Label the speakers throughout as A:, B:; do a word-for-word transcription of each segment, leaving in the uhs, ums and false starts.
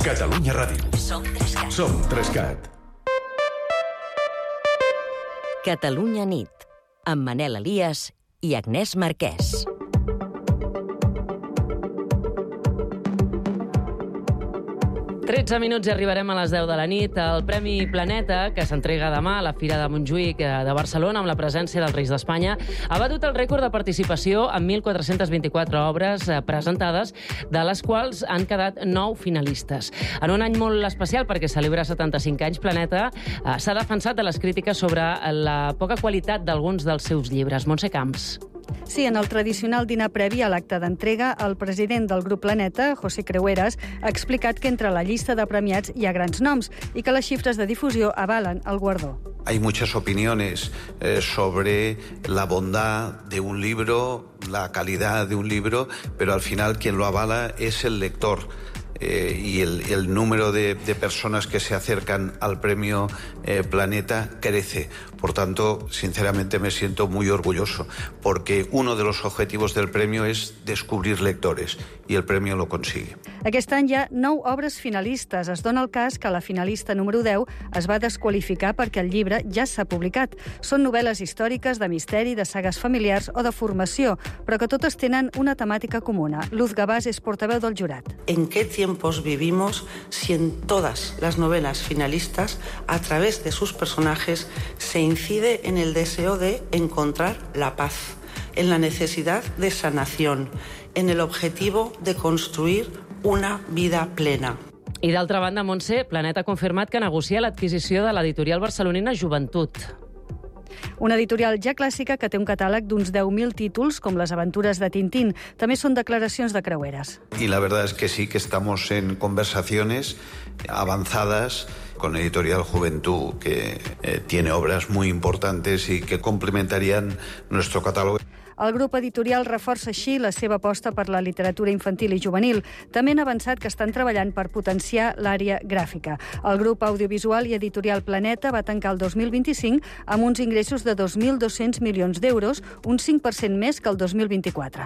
A: Catalunya Ràdio.
B: Som Trescat.
A: Som Trescat.
B: Catalunya nit, amb Manel Elias i Agnès Marquès.
C: tretze minuts i arribarem a les deu de la nit. El Premi Planeta, que s'entrega demà a la Fira de Montjuïc de Barcelona amb la presència dels Reis d'Espanya, ha batut el rècord de participació amb mil quatre-cents vint-i-quatre obres presentades, de les quals han quedat nou finalistes. En un any molt especial perquè celebra setanta-cinc anys, Planeta s'ha defensat de les crítiques sobre la poca qualitat d'alguns dels seus llibres. Montse Camps.
D: Sí, en el tradicional dinar previ a l'acte d'entrega, el president del grup Planeta, José Creueras, ha explicat que entre la llista de premiats hi ha grans noms i que les xifres de difusió avalen el guardó.
E: Hay muchas opiniones eh, sobre la bondad de un libro, la calidad de un libro, pero al final quien lo avala es el lector. Eh, y el, el número de, de personas que se acercan al premio eh, Planeta crece. Por tanto, sinceramente me siento muy orgulloso, porque uno de los objetivos del premio es descubrir lectores, y el premio lo consigue.
D: Aquest any hi ha nou obres finalistes. Es dona el cas que la finalista número deu es va desqualificar perquè el llibre ja s'ha publicat. Són novel·les històriques, de misteri, de sagues familiars o de formació, però que totes tenen una temàtica comuna. Luz Gabàs és portaveu del jurat.
F: ¿En qué tiempos vivimos si en todas las novelas finalistas, a través de sus personajes, se incide en el deseo de encontrar la paz, en la necesidad de sanación, en el objetivo de construir una vida plena?
C: I d'altra banda, Montse, Planeta ha confirmat que negocia l'adquisició de l'editorial barcelonina Joventut.
D: Una editorial ja clàssica que té un catàleg d'uns deu mil títols, com les aventures de Tintín. També són declaracions de Creueras.
E: Y la verdad es que sí, que estamos en conversaciones avanzadas con Editorial Juventud, que eh, tiene obras muy importantes y que complementarían nuestro catálogo.
D: El grup editorial reforça així la seva aposta per la literatura infantil i juvenil. També han avançat que estan treballant per potenciar l'àrea gràfica. El grup audiovisual i editorial Planeta va tancar el dos mil vint-i-cinc amb uns ingressos de dos mil dos-cents milions d'euros, un cinc per cent més que el dos mil vint-i-quatre.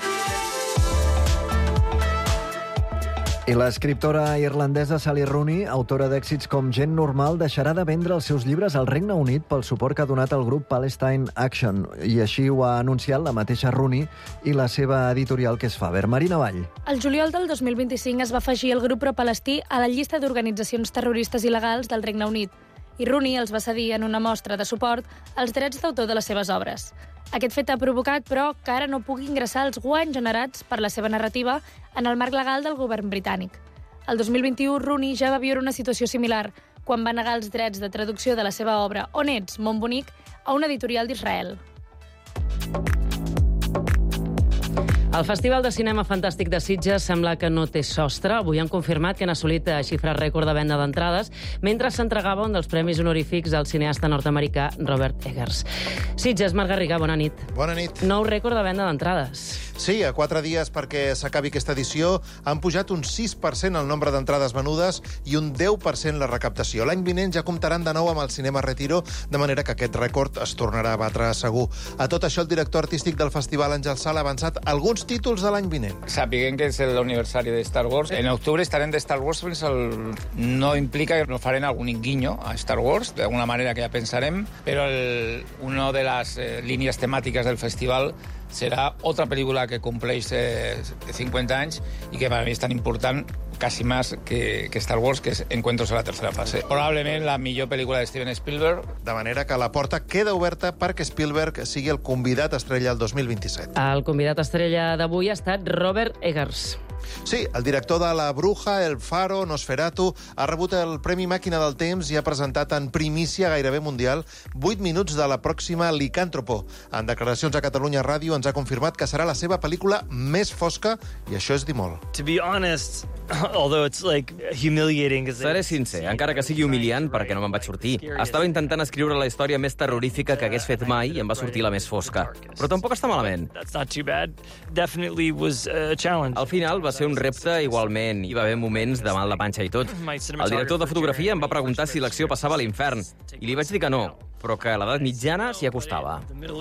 G: I l'escriptora irlandesa Sally Rooney, autora d'èxits com Gent normal, deixarà de vendre els seus llibres al Regne Unit pel suport que ha donat el grup Palestine Action. I així ho ha anunciat la mateixa Rooney i la seva editorial, que és Faber. Marina Vall.
H: El juliol del dos mil vint-i-cinc es va afegir el grup pro-palestí a la llista d'organitzacions terroristes il·legals del Regne Unit. I Rooney els va cedir en una mostra de suport als drets d'autor de les seves obres. Aquest fet ha provocat, però, que ara no pugui ingressar els guanys generats per la seva narrativa en el marc legal del govern britànic. El dos mil vint-i-u, Rooney ja va viure una situació similar quan va negar els drets de traducció de la seva obra On ets, Món bonic, a una editorial d'Israel.
C: El Festival de Cinema Fantàstic de Sitges sembla que no té sostre. Avui han confirmat que han assolit xifres rècord de venda d'entrades mentre s'entregava un dels premis honorífics al cineasta nord-americà Robert Eggers. Sitges, Marc Garriga, bona nit.
I: Bona nit.
C: Nou rècord de venda d'entrades.
I: Sí, a quatre dies perquè s'acabi aquesta edició han pujat un sis per cent el nombre d'entrades venudes i un deu per cent la recaptació. L'any vinent ja comptaran de nou amb el Cinema Retiro, de manera que aquest rècord es tornarà a batre segur. A tot això, el director artístic del festival, Àngel Sala, ha avançat alguns títols de l'any vinent.
J: Sapiguem que és l'aniversari de Star Wars. En octubre estarem de Star Wars, fins el... no implica que no farem algun guiño a Star Wars, d'alguna manera que ja pensarem, però el... una de les eh, línies temàtiques del festival serà otra pel·lícula que compleix eh, cinquanta anys i que per a mi és tan important quasi més que, que Star Wars, que és Encuentros a la tercera fase. Probablement la millor pel·lícula de Steven Spielberg.
I: De manera que la porta queda oberta perquè Spielberg sigui el convidat estrella el dos mil vint-i-set.
C: El convidat estrella d'avui ha estat Robert Eggers.
I: Sí, el director de La Bruja, El Faro, Nosferatu, ha rebut el Premi Màquina del Temps i ha presentat en primícia gairebé mundial vuit minuts de la pròxima Licàntropo. En declaracions a Catalunya Ràdio ens ha confirmat que serà la seva pel·lícula més fosca, i això és dir molt.
K: To be honest, although it's like humiliating...
L: Seré sincer, encara que sigui humiliant perquè no me'n vaig sortir. Estava intentant escriure la història més terrorífica que hagués fet mai i em va sortir la més fosca. Però tampoc està malament.
K: That's not too bad. Definitely was a challenge.
L: Al final va ser un repte igualment. Hi va haver moments de mal de panxa i tot. El director de fotografia em va preguntar si l'acció passava a l'infern i li vaig dir que no. però que l'edat mitjana s'hi acostava.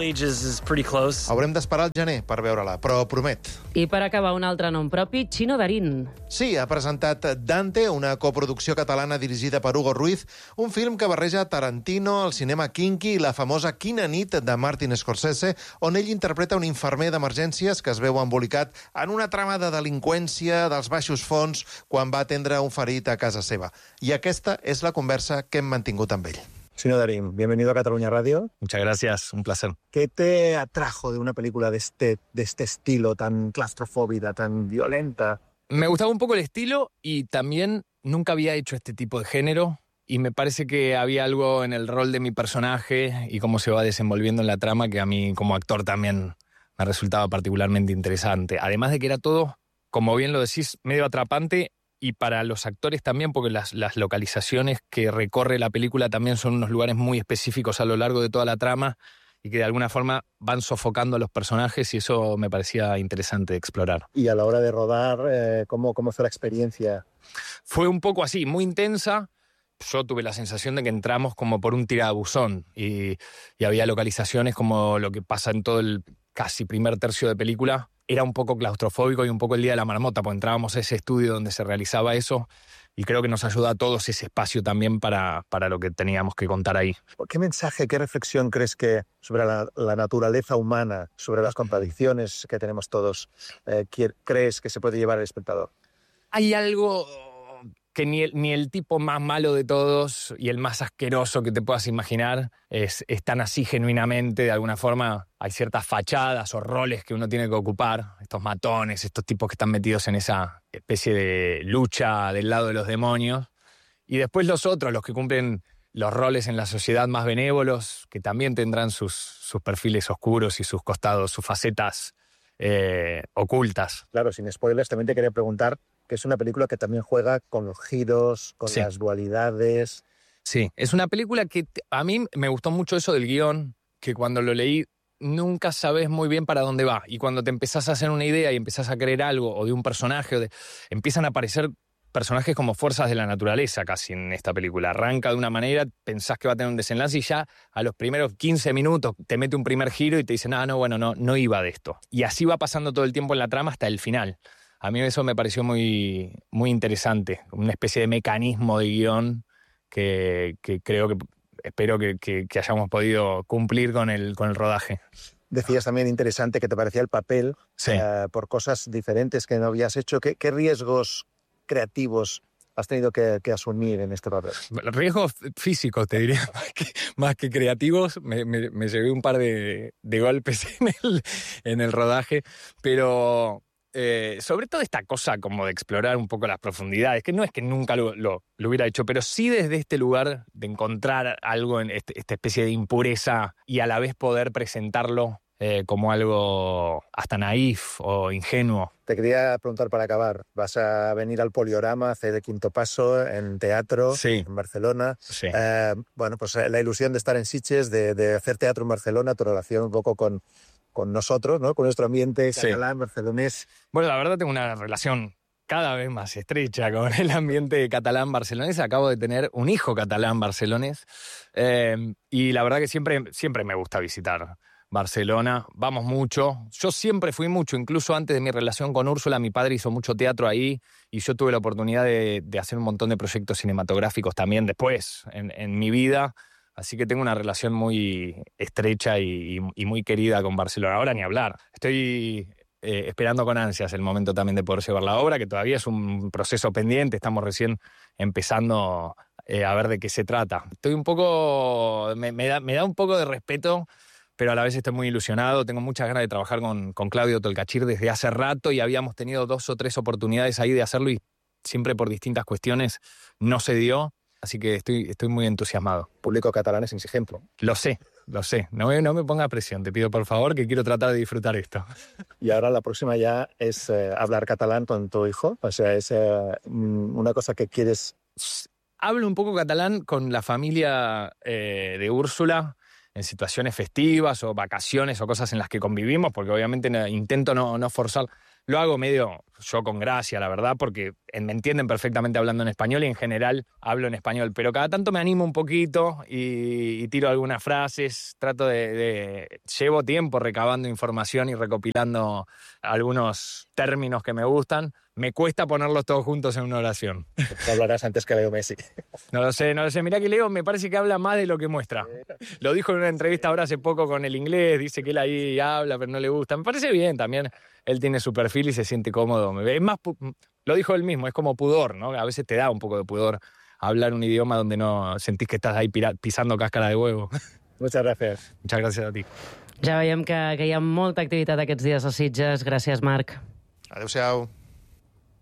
I: Haurem d'esperar al gener per veure-la, però promet.
C: I per acabar, un altre nom propi, Chino Darín.
I: Sí, ha presentat Dante, una coproducció catalana dirigida per Hugo Ruiz, un film que barreja Tarantino, el cinema kinky i la famosa Quina nit de Martin Scorsese, on ell interpreta un infermer d'emergències que es veu embolicat en una trama de delinqüència dels baixos fons quan va atendre un ferit a casa seva. I aquesta és la conversa que hem mantingut amb ell.
A: Chino Darín, bienvenido a Cataluña Radio.
K: Muchas gracias, un placer.
A: ¿Qué te atrajo de una película de este, de este estilo tan claustrofóbica, tan violenta?
J: Me gustaba un poco el estilo y también nunca había hecho este tipo de género y me parece que había algo en el rol de mi personaje y cómo se va desenvolviendo en la trama que a mí como actor también me resultaba particularmente interesante. Además de que era todo, como bien lo decís, medio atrapante y para los actores también, porque las, las localizaciones que recorre la película también son unos lugares muy específicos a lo largo de toda la trama y que de alguna forma van sofocando a los personajes y eso me parecía interesante de explorar.
A: Y a la hora de rodar, eh, ¿cómo, ¿cómo fue la experiencia?
J: Fue un poco así, muy intensa. Yo tuve la sensación de que entramos como por un tirabuzón y, y había localizaciones como lo que pasa en todo el casi primer tercio de película. Era un poco claustrofóbico y un poco el día de la marmota, porque entrábamos a ese estudio donde se realizaba eso y creo que nos ayuda a todos ese espacio también para, para lo que teníamos que contar ahí.
A: ¿Qué mensaje, qué reflexión crees que sobre la, la naturaleza humana, sobre las contradicciones que tenemos todos, eh, crees que se puede llevar al espectador?
J: Hay algo que ni el, ni el tipo más malo de todos y el más asqueroso que te puedas imaginar es, es tan así genuinamente. De alguna forma hay ciertas fachadas o roles que uno tiene que ocupar, estos matones, estos tipos que están metidos en esa especie de lucha del lado de los demonios. Y después los otros, los que cumplen los roles en la sociedad más benévolos, que también tendrán sus, sus perfiles oscuros y sus costados, sus facetas eh, ocultas.
A: Claro, sin spoilers, también te quería preguntar que es una película que también juega con los giros, con sí. las dualidades.
J: Sí, es una película que a mí me gustó mucho eso del guión, que cuando lo leí nunca sabes muy bien para dónde va. Y cuando te empezás a hacer una idea y empezás a creer algo, o de un personaje, o de, empiezan a aparecer personajes como fuerzas de la naturaleza casi en esta película. Arranca de una manera, pensás que va a tener un desenlace y ya a los primeros quince minutos te mete un primer giro y te dicen, ah, no, bueno, no, no iba de esto. Y así va pasando todo el tiempo en la trama hasta el final. A mí eso me pareció muy, muy interesante, una especie de mecanismo de guión que, que creo que espero que, que, que hayamos podido cumplir con el, con el rodaje.
A: Decías también interesante que te parecía el papel
J: sí.
A: eh, por cosas diferentes que no habías hecho. ¿Qué, qué riesgos creativos has tenido que, que asumir en este papel?
J: Riesgos físicos, te diría, más que, más que creativos. Me, me, me llevé un par de, de golpes en el, en el rodaje, pero... Eh, sobre todo esta cosa como de explorar un poco las profundidades, que no es que nunca lo, lo, lo hubiera hecho, pero sí desde este lugar de encontrar algo en este, esta especie de impureza y a la vez poder presentarlo eh, como algo hasta naif o ingenuo.
A: Te quería preguntar para acabar, vas a venir al Poliorama, hacer el Quinto Paso en teatro
J: sí.
A: en Barcelona.
J: Sí.
A: Eh, bueno, pues la ilusión de estar en Sitges, de, de hacer teatro en Barcelona, tu relación un poco con... con nosotros, ¿no? Con nuestro ambiente catalán, sí. barcelonés.
J: Bueno, la verdad tengo una relación cada vez más estrecha con el ambiente catalán barcelonés. Acabo de tener un hijo catalán barcelonés eh, y la verdad que siempre, siempre me gusta visitar Barcelona. Vamos mucho. Yo siempre fui mucho, incluso antes de mi relación con Úrsula, mi padre hizo mucho teatro ahí y yo tuve la oportunidad de, de hacer un montón de proyectos cinematográficos también después en, en mi vida. Así que tengo una relación muy estrecha y, y muy querida con Barcelona. Ahora ni hablar. Estoy eh, esperando con ansias el momento también de poder llevar la obra, que todavía es un proceso pendiente. Estamos recién empezando eh, a ver de qué se trata. Estoy un poco... Me, me, da, me da un poco de respeto, pero a la vez estoy muy ilusionado. Tengo muchas ganas de trabajar con, con Claudio Tolcachir desde hace rato y habíamos tenido dos o tres oportunidades ahí de hacerlo y siempre por distintas cuestiones no se dio. Así que estoy, estoy muy entusiasmado.
A: Público catalán es ejemplo.
J: Lo sé, lo sé. No me, no me ponga presión, te pido por favor, que quiero tratar de disfrutar esto.
A: Y ahora la próxima ya es eh, hablar catalán con tu hijo. O sea, es eh, una cosa que quieres...
J: Hablo un poco catalán con la familia eh, de Úrsula en situaciones festivas o vacaciones o cosas en las que convivimos, porque obviamente intento no, no forzar. Lo hago medio yo con gracia, la verdad, porque me entienden perfectamente hablando en español y en general hablo en español, pero cada tanto me animo un poquito y, y tiro algunas frases, trato de, de... Llevo tiempo recabando información y recopilando algunos términos que me gustan. Me cuesta ponerlos todos juntos en una oración.
A: Hablarás antes que Leo Messi.
J: No lo sé, no lo sé. Mirá que Leo me parece que habla más de lo que muestra. Lo dijo en una entrevista ahora hace poco con el inglés, dice que él ahí habla, pero no le gusta. Me parece bien también. Él tiene su perfil y se siente cómodo. Es más, lo dijo él mismo, es como pudor, ¿no? A veces te da un poco de pudor hablar un idioma donde no sentís que estás ahí pisando cáscara de huevo.
A: Muchas gracias.
J: Muchas gracias a ti.
C: Ja veiem que, que hi ha molta activitat aquests dies a Sitges. Gràcies, Marc.
I: Adéu-siau.